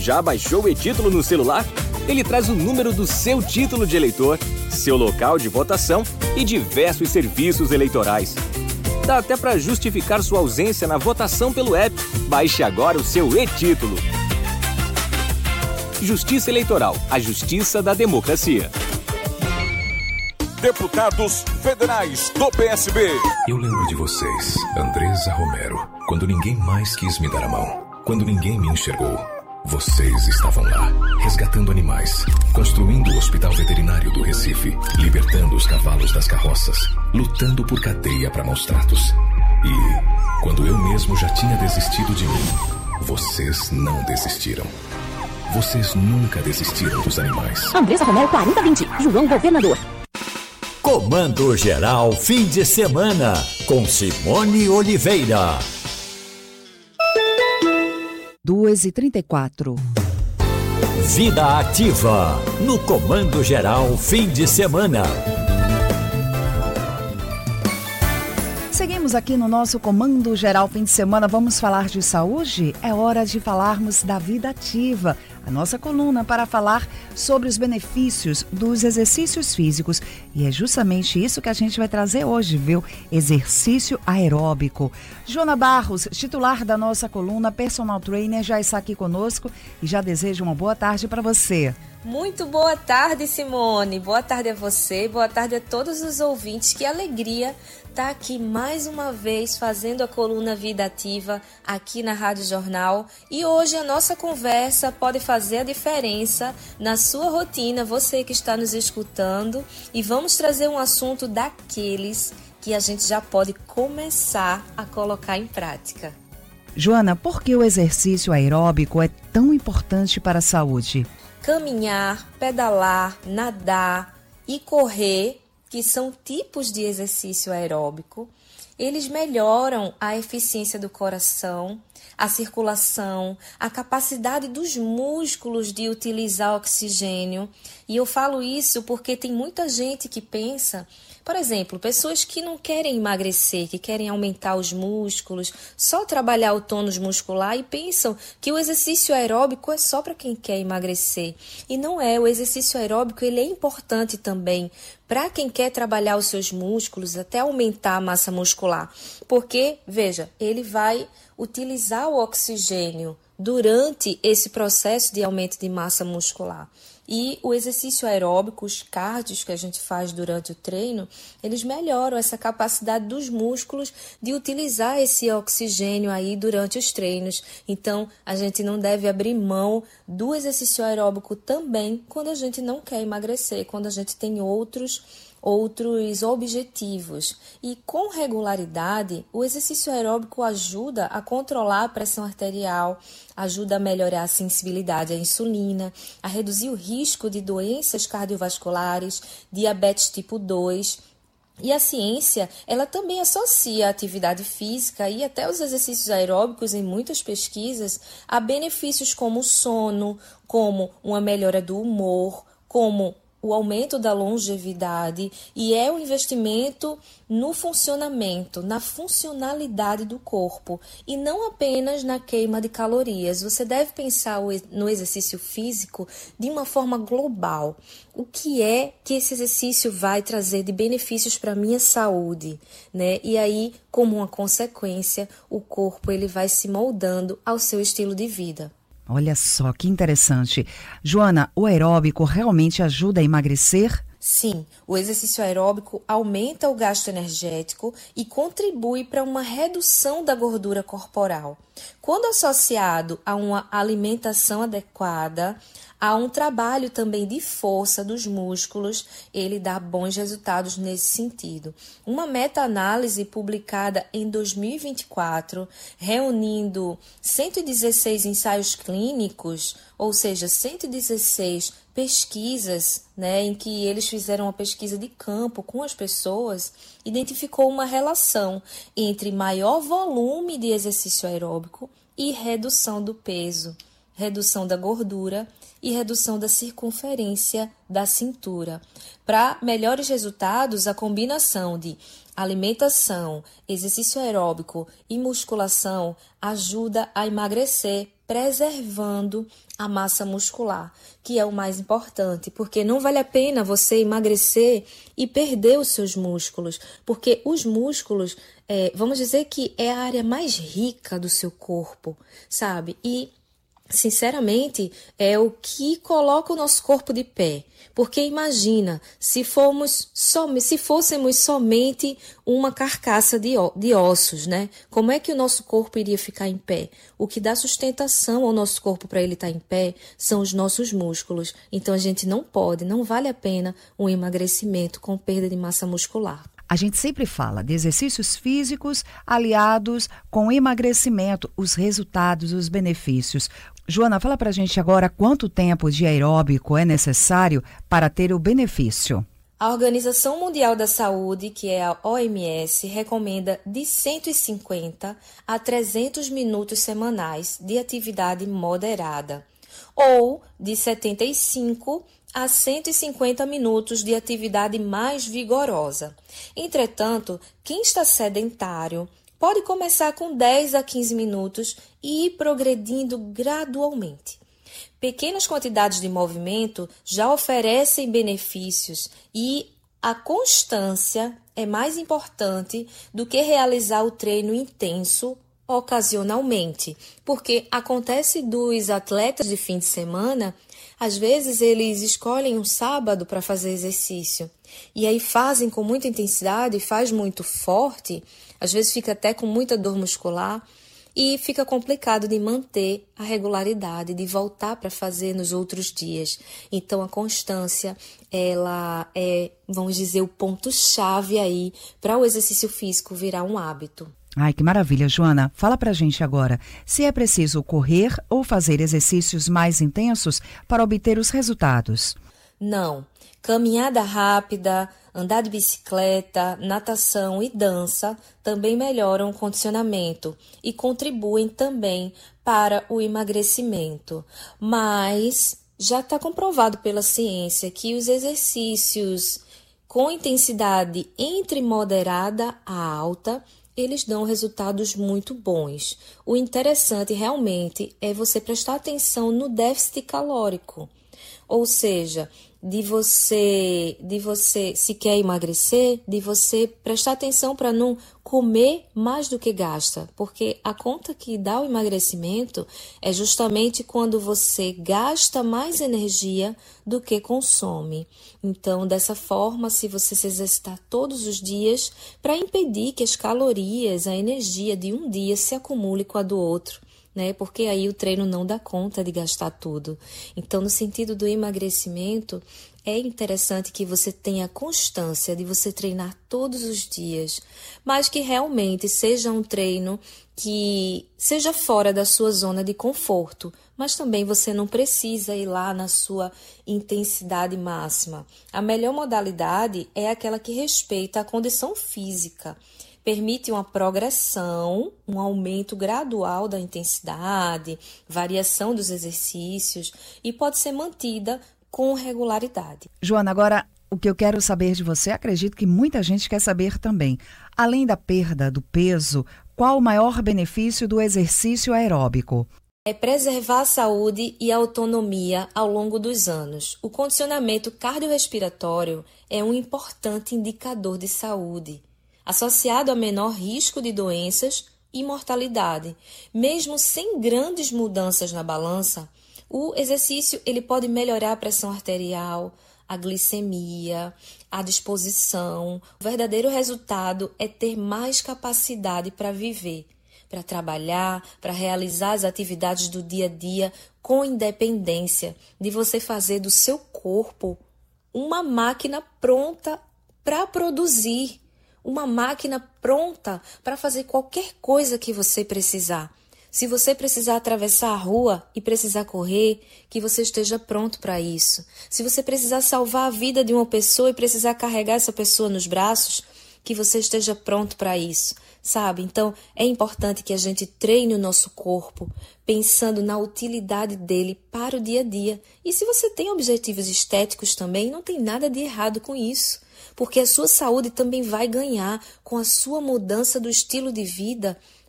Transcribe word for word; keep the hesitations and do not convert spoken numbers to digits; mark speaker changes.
Speaker 1: Já baixou o e-título no celular? Ele traz o número do seu título de eleitor, seu local de votação e diversos serviços eleitorais. Dá até para justificar sua ausência na votação pelo app. Baixe agora o seu e-título. Justiça Eleitoral, a justiça da democracia.
Speaker 2: Deputados federais do P S B.
Speaker 3: Eu lembro de vocês, Andresa Romero, quando ninguém mais quis me dar a mão, quando ninguém me enxergou. Vocês estavam lá, resgatando animais, construindo o Hospital Veterinário do Recife, libertando os cavalos das carroças, lutando por cadeia para maus tratos. E, quando eu mesmo já tinha desistido de mim, vocês não desistiram. Vocês nunca desistiram dos animais.
Speaker 4: Andresa Romero, quarenta vinte, João Governador.
Speaker 5: Comando Geral Fim de Semana, com Simone Oliveira.
Speaker 6: duas e trinta e quatro.
Speaker 5: Vida Ativa, no Comando Geral Fim de Semana.
Speaker 6: Seguimos aqui no nosso Comando Geral Fim de Semana. Vamos falar de saúde? É hora de falarmos da Vida Ativa, a nossa coluna para falar sobre os benefícios dos exercícios físicos. E é justamente isso que a gente vai trazer hoje, viu? Exercício aeróbico. Joana Barros, titular da nossa coluna, personal trainer, já está aqui conosco e já desejo uma boa tarde para você.
Speaker 7: Muito boa tarde, Simone. Boa tarde a você, boa tarde a todos os ouvintes. Que alegria estar aqui mais uma vez fazendo a coluna Vida Ativa aqui na Rádio Jornal. E hoje a nossa conversa pode fazer a diferença na sua rotina, você que está nos escutando. E vamos trazer um assunto daqueles que a gente já pode começar a colocar em prática.
Speaker 6: Joana, por que o exercício aeróbico é tão importante para a saúde?
Speaker 7: Caminhar, pedalar, nadar e correr, que são tipos de exercício aeróbico, eles melhoram a eficiência do coração, a circulação, a capacidade dos músculos de utilizar oxigênio. E eu falo isso porque tem muita gente que pensa, por exemplo, pessoas que não querem emagrecer, que querem aumentar os músculos, só trabalhar o tônus muscular e pensam que o exercício aeróbico é só para quem quer emagrecer. E não é, o exercício aeróbico ele é importante também para quem quer trabalhar os seus músculos, até aumentar a massa muscular. Porque, veja, ele vai utilizar o oxigênio durante esse processo de aumento de massa muscular. E o exercício aeróbico, os cardios que a gente faz durante o treino, eles melhoram essa capacidade dos músculos de utilizar esse oxigênio aí durante os treinos. Então, a gente não deve abrir mão do exercício aeróbico também quando a gente não quer emagrecer, quando a gente tem outros outros objetivos. E com regularidade, o exercício aeróbico ajuda a controlar a pressão arterial, ajuda a melhorar a sensibilidade à insulina, a reduzir o risco de doenças cardiovasculares, diabetes tipo dois. E a ciência, ela também associa a atividade física e até os exercícios aeróbicos em muitas pesquisas a benefícios como o sono, como uma melhora do humor, como o aumento da longevidade, e é um investimento no funcionamento, na funcionalidade do corpo e não apenas na queima de calorias. Você deve pensar no exercício físico de uma forma global. O que é que esse exercício vai trazer de benefícios para a minha saúde, né? E aí, como uma consequência, o corpo ele vai se moldando ao seu estilo de vida.
Speaker 6: Olha só que interessante. Joana, o aeróbico realmente ajuda a emagrecer?
Speaker 7: Sim, o exercício aeróbico aumenta o gasto energético e contribui para uma redução da gordura corporal. Quando associado a uma alimentação adequada, a um trabalho também de força dos músculos, ele dá bons resultados nesse sentido. Uma meta-análise publicada em dois mil e vinte e quatro, reunindo cento e dezesseis ensaios clínicos, ou seja, cento e dezesseis pesquisas, né, em que eles fizeram uma pesquisa de campo com as pessoas, identificou uma relação entre maior volume de exercício aeróbico e redução do peso, redução da gordura e redução da circunferência da cintura. Para melhores resultados, a combinação de alimentação, exercício aeróbico e musculação ajuda a emagrecer, preservando a massa muscular, que é o mais importante, porque não vale a pena você emagrecer e perder os seus músculos, porque os músculos, é, vamos dizer que é a área mais rica do seu corpo, sabe? E, sinceramente, é o que coloca o nosso corpo de pé. Porque imagina, se, formos som, se fôssemos somente uma carcaça de, de ossos, né? Como é que o nosso corpo iria ficar em pé? O que dá sustentação ao nosso corpo para ele estar em pé são os nossos músculos. Então a gente não pode, não vale a pena um emagrecimento com perda de massa muscular.
Speaker 6: A gente sempre fala de exercícios físicos aliados com emagrecimento, os resultados, os benefícios. Joana, fala pra gente agora quanto tempo de aeróbico é necessário para ter o benefício.
Speaker 7: A Organização Mundial da Saúde, que é a O M S, recomenda de cento e cinquenta a trezentos minutos semanais de atividade moderada, ou de setenta e cinco a cento e cinquenta minutos de atividade mais vigorosa. Entretanto, quem está sedentário pode começar com dez a quinze minutos e ir progredindo gradualmente. Pequenas quantidades de movimento já oferecem benefícios e a constância é mais importante do que realizar o treino intenso ocasionalmente, porque acontece dos atletas de fim de semana, às vezes eles escolhem um sábado para fazer exercício e aí fazem com muita intensidade, faz muito forte, às vezes fica até com muita dor muscular e fica complicado de manter a regularidade, de voltar para fazer nos outros dias. Então a constância, ela é, vamos dizer, o ponto-chave aí para o exercício físico virar um hábito.
Speaker 6: Ai, que maravilha, Joana. Fala pra gente agora, se é preciso correr ou fazer exercícios mais intensos para obter os resultados.
Speaker 7: Não. Caminhada rápida, andar de bicicleta, natação e dança também melhoram o condicionamento e contribuem também para o emagrecimento. Mas já está comprovado pela ciência que os exercícios com intensidade entre moderada a alta, eles dão resultados muito bons. O interessante realmente é você prestar atenção no déficit calórico, ou seja, de você, de você, se quer emagrecer, de você prestar atenção para não comer mais do que gasta, porque a conta que dá o emagrecimento é justamente quando você gasta mais energia do que consome. Então, dessa forma, se você se exercitar todos os dias, para impedir que as calorias, a energia de um dia se acumule com a do outro, né? Porque aí o treino não dá conta de gastar tudo. Então, no sentido do emagrecimento, é interessante que você tenha constância de você treinar todos os dias, mas que realmente seja um treino que seja fora da sua zona de conforto, mas também você não precisa ir lá na sua intensidade máxima. A melhor modalidade é aquela que respeita a condição física, permite uma progressão, um aumento gradual da intensidade, variação dos exercícios e pode ser mantida com regularidade.
Speaker 6: Joana, agora o que eu quero saber de você, acredito que muita gente quer saber também. Além da perda do peso, qual o maior benefício do exercício aeróbico?
Speaker 7: É preservar a saúde e a autonomia ao longo dos anos. O condicionamento cardiorrespiratório é um importante indicador de saúde, associado a menor risco de doenças e mortalidade. Mesmo sem grandes mudanças na balança, o exercício ele pode melhorar a pressão arterial, a glicemia, a disposição. O verdadeiro resultado é ter mais capacidade para viver, para trabalhar, para realizar as atividades do dia a dia com independência, de você fazer do seu corpo uma máquina pronta para produzir, uma máquina pronta para fazer qualquer coisa que você precisar. Se você precisar atravessar a rua e precisar correr, que você esteja pronto para isso. Se você precisar salvar a vida de uma pessoa e precisar carregar essa pessoa nos braços, que você esteja pronto para isso, sabe? Então, é importante que a gente treine o nosso corpo, pensando na utilidade dele para o dia a dia. E se você tem objetivos estéticos também, não tem nada de errado com isso, porque a sua saúde também vai ganhar com a sua mudança do estilo de vida